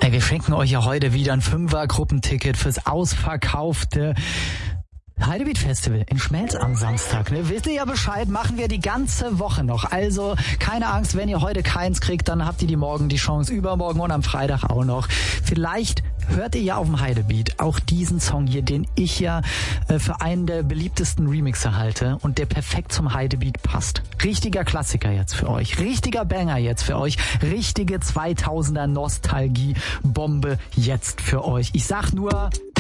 Ey, wir schenken euch ja heute wieder ein 5er-Gruppenticket fürs ausverkaufte Heidebeat Festival in Schmelz am Samstag. Ne? Wisst ihr ja Bescheid, machen wir die ganze Woche noch. Also keine Angst, wenn ihr heute keins kriegt, dann habt ihr die morgen die Chance, übermorgen und am Freitag auch noch. Vielleicht hört ihr ja auf dem Heidebeat auch diesen Song hier, den ich ja für einen der beliebtesten Remixer halte und der perfekt zum Heidebeat passt. Richtiger Klassiker jetzt für euch, richtiger Banger jetzt für euch, richtige 2000er Nostalgie-Bombe jetzt für euch. Ich sag nur...